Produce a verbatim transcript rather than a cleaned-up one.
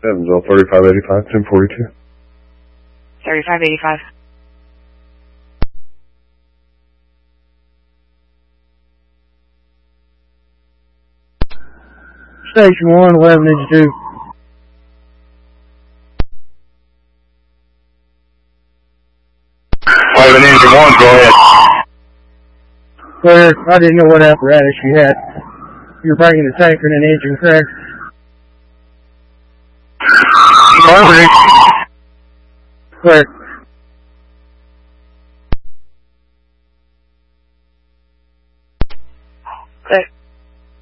Evansville, thirty-five eighty-five, ten forty-two. thirty-five eighty-five. Station one, eleven eighty-two. eleven engine one, go ahead. Clear. I didn't know what apparatus you had. You're bringing the tanker and an engine, correct? Perfect. Clear.